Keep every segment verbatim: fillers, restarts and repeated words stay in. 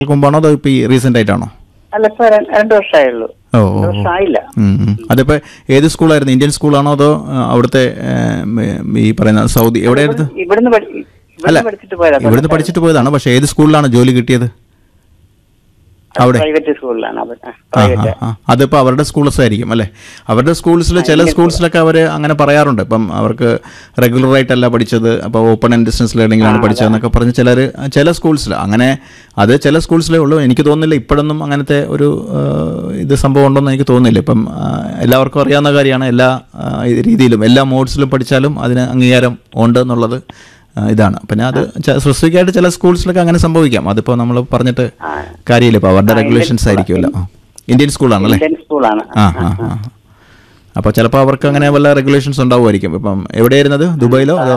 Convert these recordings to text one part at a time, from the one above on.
മുമ്പാണോ അതോ ഇപ്പോൾ ഈ റീസെൻ്റ് ആയിട്ടാണോ? അല്ല ഇപ്പൊ രണ്ടു വർഷമായുള്ളൂ. ഓ രണ്ട് വർഷമായില്ല. അതിപ്പോൾ ഏത് സ്കൂളായിരുന്നു? ഇന്ത്യൻ സ്കൂളാണോ അതോ അവിടുത്തെ ഈ പറയുന്ന സൗദി എവിടെയായിരുന്നു? ഇവിടുന്ന് അല്ല, പഠിച്ചിട്ട് പോയതാണ്. ഇവിടുന്ന് പഠിച്ചിട്ട് പോയതാണ്. പക്ഷേ ഏത് സ്കൂളിലാണ് ജോലി കിട്ടിയത്? അവിടെ പ്രൈവറ്റ് സ്കൂളിലാണ്. അതിപ്പോൾ അവരുടെ സ്കൂൾസ് ആയിരിക്കും അല്ലേ? അവരുടെ സ്കൂൾസിൽ ചില സ്കൂൾസിലൊക്കെ അവർ അങ്ങനെ പറയാറുണ്ട്. ഇപ്പം അവർക്ക് റെഗുലറായിട്ടല്ല പഠിച്ചത്, അപ്പോൾ ഓപ്പൺ ആൻഡ് ഡിസ്റ്റൻസ് ലേണിംഗിലാണ് പഠിച്ചതെന്നൊക്കെ പറഞ്ഞ് ചിലർ ചില സ്കൂൾസിൽ അങ്ങനെ അത് ചില സ്കൂൾസിലേ ഉള്ളൂ. എനിക്ക് തോന്നുന്നില്ല ഇപ്പോഴൊന്നും അങ്ങനത്തെ ഒരു ഇത് സംഭവം ഉണ്ടെന്ന് എനിക്ക് തോന്നുന്നില്ല. ഇപ്പം എല്ലാവർക്കും അറിയാവുന്ന കാര്യമാണ്. എല്ലാ രീതിയിലും എല്ലാ മോഡ്സിലും പഠിച്ചാലും അതിന് അംഗീകാരം ഉണ്ട് എന്നുള്ളത് ഇതാണ്. പിന്നെ അത് സ്പെസിഫിക്കായിട്ട് ചില സ്കൂൾസിലൊക്കെ അങ്ങനെ സംഭവിക്കാം. അതിപ്പോൾ നമ്മൾ പറഞ്ഞിട്ട് കാര്യമില്ല. ഇപ്പോൾ അവരുടെ റെഗുലേഷൻസ് ആയിരിക്കുമല്ലോ. ഇന്ത്യൻ സ്കൂളാണല്ലേ? ആ ആ ആ അപ്പോൾ ചിലപ്പോൾ അവർക്ക് അങ്ങനെ വല്ല റെഗുലേഷൻസ് ഉണ്ടാവുമായിരിക്കും. ഇപ്പം എവിടെയായിരുന്നത്? ദുബായിലോ അതോ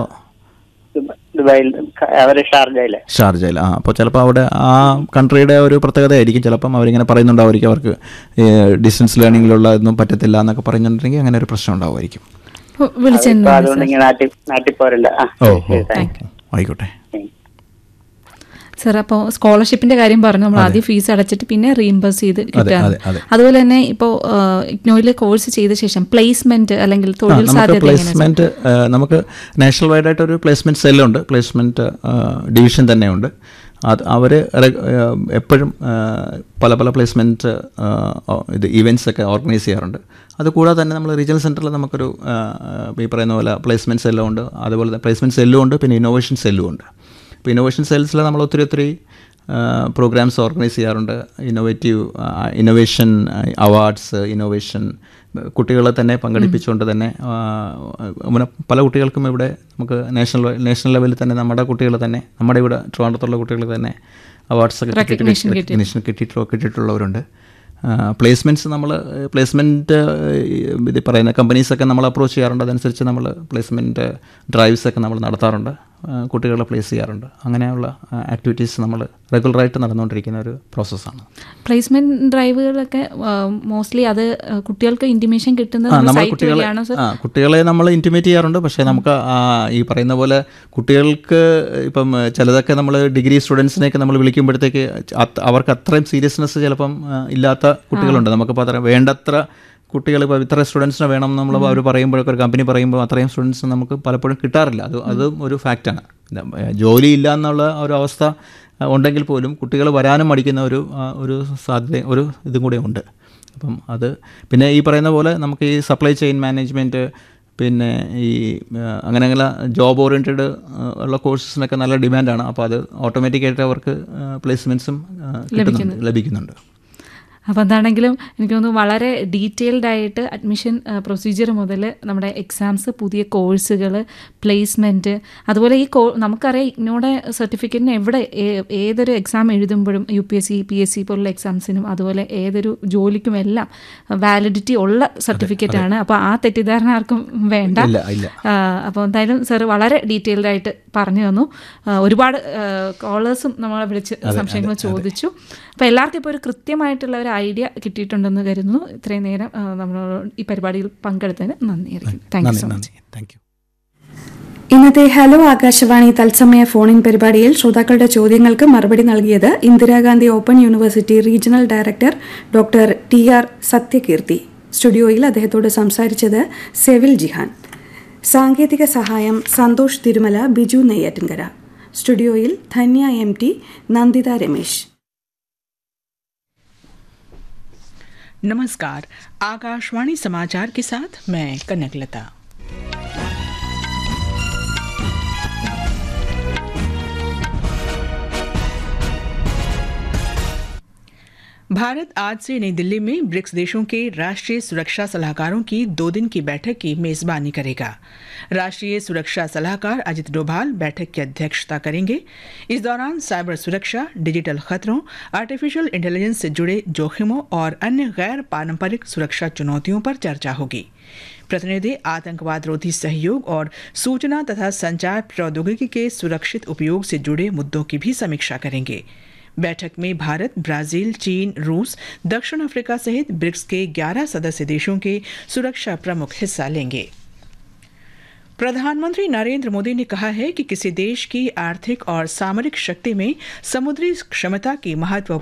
ഷാർജയിൽ? ആ അപ്പോൾ ചിലപ്പോൾ അവിടെ ആ കൺട്രിയുടെ ഒരു പ്രത്യേകത ആയിരിക്കും. ചിലപ്പം അവരിങ്ങനെ പറയുന്നുണ്ടാവുമായിരിക്കും അവർക്ക് ഡിസ്റ്റൻസ് ലേണിങ്ങിലുള്ള ഒന്നും പറ്റത്തില്ല എന്നൊക്കെ പറഞ്ഞിട്ടുണ്ടെങ്കിൽ അങ്ങനെ ഒരു പ്രശ്നം ഉണ്ടാവുമായിരിക്കും. ആയിക്കോട്ടെ സാർ. അപ്പോൾ സ്കോളർഷിപ്പിന്റെ കാര്യം പറഞ്ഞു. നമ്മൾ ആദ്യം ഫീസ് അടച്ചിട്ട് പിന്നെ റീഇംബേഴ്സ് ചെയ്ത് കിട്ടാണ്. അതുപോലെ തന്നെ ഇപ്പോൾ ഇഗ്നോയിൽ കോഴ്സ് ചെയ്ത ശേഷം പ്ലേസ്മെന്റ് അല്ലെങ്കിൽ തൊഴിൽ സാധ്യത പ്ലേസ്മെന്റ് നമുക്ക് നാഷണൽ വൈഡ് ആയിട്ട് ഒരു പ്ലേസ്മെന്റ് സെല്ലുണ്ട്. പ്ലേസ്മെന്റ് ഡിവിഷൻ തന്നെയുണ്ട്. അത് അവർ എപ്പോഴും പല പല പ്ലേസ്മെൻറ്റ് ഇത് ഇവൻറ്റ്സ് ഒക്കെ ഓർഗനൈസ് ചെയ്യാറുണ്ട്. അതുകൂടാതെ തന്നെ നമ്മൾ റീജിയണൽ സെൻറ്ററിൽ നമുക്കൊരു ഈ പറയുന്ന പോലെ പ്ലേസ്മെൻറ്റ് സെല്ലും ഉണ്ട്. അതുപോലെ തന്നെ പ്ലേസ്മെൻറ്റ് സെല്ലും ഉണ്ട്, പിന്നെ ഇന്നോവേഷൻ സെല്ലും ഉണ്ട്. ഇപ്പോൾ ഇന്നോവേഷൻ സെൽസിൽ നമ്മൾ ഒത്തിരി ഒത്തിരി പ്രോഗ്രാംസ് ഓർഗനൈസ് ചെയ്യാറുണ്ട്. ഇന്നോവേറ്റീവ് ഇന്നോവേഷൻ അവാർഡ്സ്, ഇന്നോവേഷൻ കുട്ടികളെ തന്നെ പങ്കെടുപ്പിച്ചുകൊണ്ട് തന്നെ പല കുട്ടികൾക്കും ഇവിടെ നമുക്ക് നാഷണൽ നാഷണൽ ലെവലിൽ തന്നെ നമ്മുടെ കുട്ടികൾ തന്നെ നമ്മുടെ ഇവിടെ ട്രിവാൻഡ്രത്തുള്ള കുട്ടികൾ തന്നെ അവാർഡ്സൊക്കെ റെക്കഗ്നീഷൻ കിട്ടിയിട്ടുള്ള കിട്ടിയിട്ടുള്ളവരുണ്ട്. പ്ലേസ്മെൻറ്റ്സ് നമ്മൾ പ്ലേസ്മെൻറ്റ് ഇത് പറയുന്ന കമ്പനീസൊക്കെ നമ്മൾ അപ്രോച്ച് ചെയ്യാറുണ്ട്. അതനുസരിച്ച് നമ്മൾ പ്ലേസ്മെൻറ്റ് ഡ്രൈവ്സൊക്കെ നമ്മൾ നടത്താറുണ്ട്, കുട്ടികളെ പ്ലേസ് ചെയ്യാറുണ്ട്. അങ്ങനെയുള്ള ആക്ടിവിറ്റീസ് നമ്മൾ റെഗുലറായിട്ട് നടന്നുകൊണ്ടിരിക്കുന്ന ഒരു പ്രോസസ്സാണ്. പ്ലേസ്മെൻറ്റ് ഡ്രൈവുകളൊക്കെ മോസ്റ്റ്ലി അത് കുട്ടികൾക്ക് ഇൻറ്റിമേഷൻ കിട്ടുന്നത് നമ്മൾ കുട്ടികളെ ആ കുട്ടികളെ നമ്മൾ ഇൻറ്റിമേറ്റ് ചെയ്യാറുണ്ട്. പക്ഷേ നമുക്ക് ഈ പറയുന്ന പോലെ കുട്ടികൾക്ക് ഇപ്പം ചിലതൊക്കെ നമ്മൾ ഡിഗ്രി സ്റ്റുഡൻസിനെയൊക്കെ നമ്മൾ വിളിക്കുമ്പോഴത്തേക്ക് അവർക്ക് അത്രയും സീരിയസ്നെസ് ചിലപ്പം ഇല്ലാത്ത കുട്ടികളുണ്ട്. നമുക്കിപ്പോൾ അത്ര വേണ്ടത്ര കുട്ടികൾ ഇപ്പോൾ ഇത്ര സ്റ്റുഡൻസിനെ വേണം നമ്മൾ അവർ പറയുമ്പോഴൊക്കെ ഒരു കമ്പനി പറയുമ്പോൾ അത്രയും സ്റ്റുഡൻസ് നമുക്ക് പലപ്പോഴും കിട്ടാറില്ല. അത് അതും ഒരു ഫാക്റ്റാണ്. ജോലി ഇല്ല എന്നുള്ള ഒരു അവസ്ഥ ഉണ്ടെങ്കിൽ പോലും കുട്ടികൾ വരാനും മടിക്കുന്ന ഒരു ഒരു സാധ്യത ഒരു ഇതും കൂടെ ഉണ്ട്. അപ്പം അത് പിന്നെ ഈ പറയുന്ന പോലെ നമുക്ക് ഈ സപ്ലൈ ചെയിൻ മാനേജ്മെൻറ്റ്, പിന്നെ ഈ അങ്ങനെ അങ്ങനെ ജോബ് ഓറിയൻറ്റഡ് ഉള്ള കോഴ്സസിനൊക്കെ നല്ല ഡിമാൻഡാണ്. അപ്പോൾ അത് ഓട്ടോമാറ്റിക്കായിട്ട് അവർക്ക് പ്ലേസ്മെൻറ്റ്സും കിട്ടുന്നുണ്ട്, ലഭിക്കുന്നുണ്ട്. അപ്പോൾ എന്താണെങ്കിലും എനിക്ക് തോന്നുന്നു വളരെ ഡീറ്റെയിൽഡ് ആയിട്ട് അഡ്മിഷൻ പ്രൊസീജിയർ മുതൽ നമ്മുടെ എക്സാംസ്, പുതിയ കോഴ്സുകൾ, പ്ലേസ്മെൻറ്റ്, അതുപോലെ ഈ കോ നമുക്കറിയാം ഇഗ്നോയുടെ സർട്ടിഫിക്കറ്റിന് എവിടെ ഏതൊരു എക്സാം എഴുതുമ്പോഴും U P S C, P S C പോലുള്ള എക്സാംസിനും അതുപോലെ ഏതൊരു ജോലിക്കും എല്ലാം വാലിഡിറ്റി ഉള്ള സർട്ടിഫിക്കറ്റാണ്. അപ്പോൾ ആ തെറ്റിദ്ധാരണ ആർക്കും വേണ്ട. അപ്പോൾ എന്തായാലും സാർ വളരെ ഡീറ്റെയിൽഡ് ആയിട്ട് പറഞ്ഞു തന്നു. ഒരുപാട് കോളേഴ്സും നമ്മളെ വിളിച്ച് സംശയങ്ങൾ ചോദിച്ചു. അപ്പോൾ എല്ലാവർക്കും ഇപ്പോൾ ഒരു കൃത്യമായിട്ടുള്ള ഒരു ഐഡിയ കിട്ടിയിട്ടുണ്ടെന്ന് കരുതുന്നു. ഇത്രയും നേരം നമ്മൾ ഈ പരിപാടിയിൽ പങ്കെടുത്തതിന് നന്ദിയായിരിക്കും. Thank you so much. Thank you. ഇന്നത്തെ ഹലോ ആകാശവാണി തത്സമയ ഫോണിൻ പരിപാടിയിൽ ശ്രോതാക്കളുടെ ചോദ്യങ്ങൾക്ക് മറുപടി നൽകിയത് Indira Gandhi open university regional director doctor T R Sathyakeerthi. സ്റ്റുഡിയോയിൽ അദ്ദേഹത്തോട് സംസാരിച്ചത് സെവിൽ ജിഹാൻ. സാങ്കേതിക സഹായം സന്തോഷ് തിരുമല, ബിജു നെയ്യാറ്റിൻകര. സ്റ്റുഡിയോയിൽ ധന്യ എം ടി, നന്ദിത രമേശ്. नमस्कार, आकाशवाणी समाचार के साथ मैं कनकलता। भारत आज से नई दिल्ली में ब्रिक्स देशों के राष्ट्रीय सुरक्षा सलाहकारों की दो दिन की बैठक की मेजबानी करेगा। राष्ट्रीय सुरक्षा सलाहकार अजित डोभाल बैठक की अध्यक्षता करेंगे। इस दौरान साइबर सुरक्षा, डिजिटल खतरों, आर्टिफिशियल इंटेलिजेंस से जुड़े जोखिमों और अन्य गैर पारंपरिक सुरक्षा चुनौतियों पर चर्चा होगी। प्रतिनिधि आतंकवाद रोधी सहयोग और सूचना तथा संचार प्रौद्योगिकी के सुरक्षित उपयोग से जुड़े मुद्दों की भी समीक्षा करेंगे। बैठक में भारत, ब्राजील, चीन, रूस, दक्षिण अफ्रीका सहित ब्रिक्स के ग्यारह सदस्य देशों के सुरक्षा प्रमुख हिस्सा लेंगे। प्रधानमंत्री नरेंद्र मोदी ने कहा है कि किसी देश की आर्थिक और सामरिक शक्ति में समुद्री क्षमता की महत्वपूर्ण